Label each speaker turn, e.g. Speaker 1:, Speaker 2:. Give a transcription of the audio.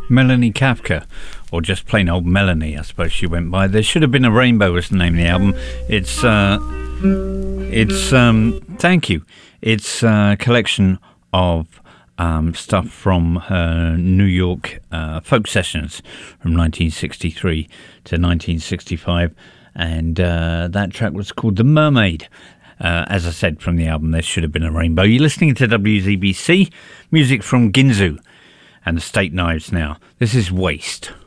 Speaker 1: Melanie Kafka, or just plain old Melanie, I suppose she went by. There Should Have Been a Rainbow was the name of the album. Thank you. It's a collection of stuff from her New York folk sessions from 1963 to 1965, and that track was called The Mermaid. As I said, from the album There Should Have Been a Rainbow. You're listening to WZBC, music from Ginzu and the State Knives now. This is Waste.